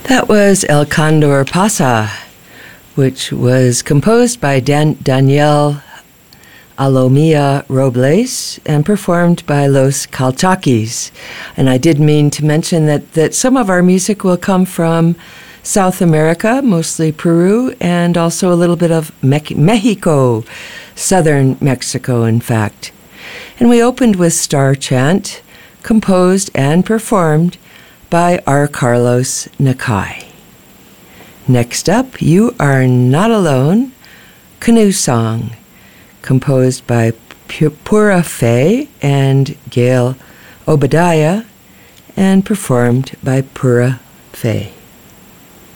That was El Condor Pasa, which was composed by Daniel Alomia Robles and performed by Los Calchaquis. And I did mean to mention that some of our music will come from South America, mostly Peru, and also a little bit of Mexico, southern Mexico, in fact. And we opened with Star Chant, composed and performed by R. Carlos Nakai. Next up, You Are Not Alone, Canoe Song, composed by Pura Fé and Gail Obadiah, and performed by Pura Fé.